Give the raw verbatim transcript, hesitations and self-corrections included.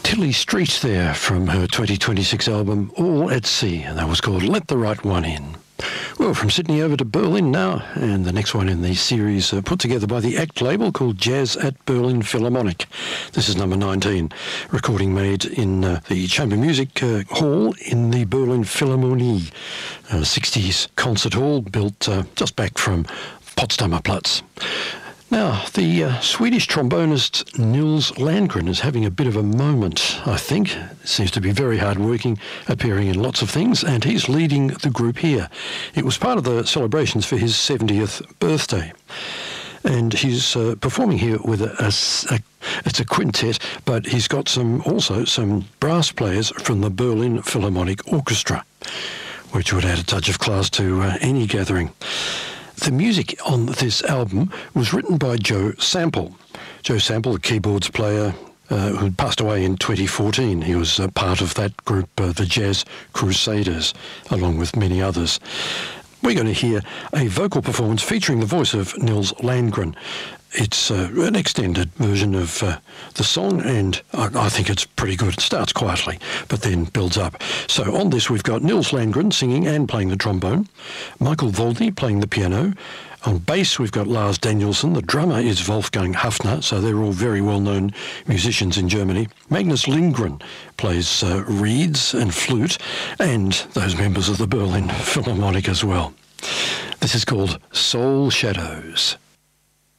Tilly Street there from her twenty twenty-six album All at Sea, and that was called Let the Right One In. Well, from Sydney over to Berlin now, and the next one in the series uh, put together by the ACT label called Jazz at Berlin Philharmonic. This is number nineteen, recording made in uh, the Chamber Music uh, Hall in the Berlin Philharmonie, uh, sixties concert hall built uh, just back from Potsdamer Platz. Now, the uh, Swedish trombonist Nils Landgren is having a bit of a moment, I think. Seems to be very hard-working, appearing in lots of things, and he's leading the group here. It was part of the celebrations for his seventieth birthday. And he's uh, performing here with a, a, a, it's a quintet, but he's got some also some brass players from the Berlin Philharmonic Orchestra, which would add a touch of class to uh, any gathering. The music on this album was written by Joe Sample. Joe Sample, the keyboards player uh, who passed away in twenty fourteen. He was uh, part of that group, uh, the Jazz Crusaders, along with many others. We're going to hear a vocal performance featuring the voice of Nils Landgren. It's uh, an extended version of uh, the song, and I, I think it's pretty good. It starts quietly, but then builds up. So on this, we've got Nils Landgren singing and playing the trombone, Michael Voldny playing the piano. On bass, we've got Lars Danielsson. The drummer is Wolfgang Hafner, so they're all very well-known musicians in Germany. Magnus Lindgren plays uh, reeds and flute, and those members of the Berlin Philharmonic as well. This is called Soul Shadows.